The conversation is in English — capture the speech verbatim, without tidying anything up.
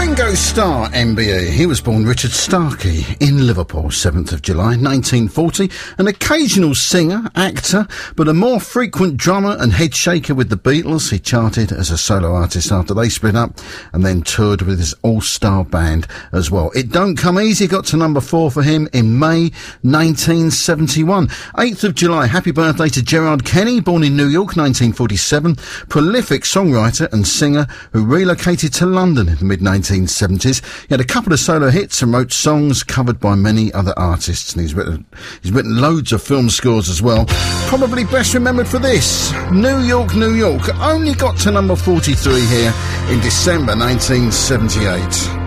Ringo Starr, M B E. He was born Richard Starkey in Liverpool, seventh of July nineteen forty. An occasional singer, actor, but a more frequent drummer and head shaker with the Beatles. He charted as a solo artist after they split up and then toured with his all-star band as well. It Don't Come Easy got to number four for him in May nineteen seventy-one. eighth of July, happy birthday to Gerard Kenny, born in New York nineteen forty-seven. Prolific songwriter and singer who relocated to London in the mid nineteen seventies. He had a couple of solo hits and wrote songs covered by many other artists, and he's written he's written loads of film scores as well. Probably best remembered for this, New York, New York. Only got to number forty-three here in December nineteen seventy-eight.